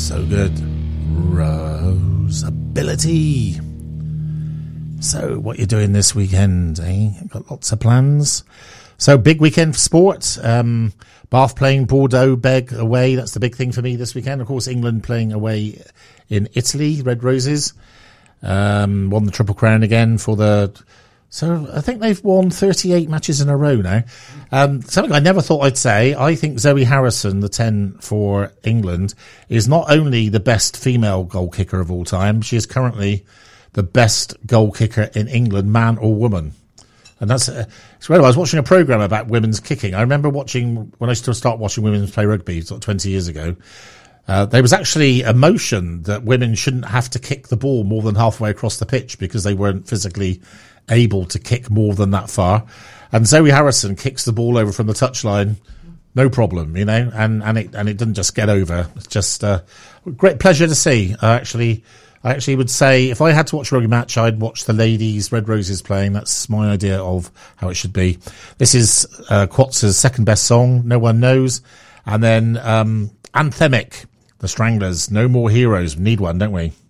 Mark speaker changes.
Speaker 1: So good. Rosability. So, what you doing this weekend, eh? Got lots of plans. So, big weekend for sport. Bath playing Bordeaux, Beg away. That's the big thing for me this weekend. Of course, England playing away in Italy, Red Roses. Won the Triple Crown again for the... So I think they've won 38 matches in a row now. Something I never thought I'd say. I think Zoe Harrison, the 10 for England, is not only the best female goal kicker of all time, she is currently the best goal kicker in England, man or woman. And that's it's incredible. I was watching a program about women's kicking. I remember watching, when I used to start watching women play rugby, sort of 20 years ago, there was actually a motion that women shouldn't have to kick the ball more than halfway across the pitch because they weren't physically able to kick more than that far. And Zoe Harrison kicks the ball over from the touchline, no problem, you know, and it didn't just get over. It's just a great pleasure to see. I actually would say if I had to watch a rugby match, I'd watch the ladies, Red Roses playing. That's my idea of how it should be. This is Quatz's second best song, No One Knows. And then Anthemic, The Stranglers, No More Heroes. We need one, don't we?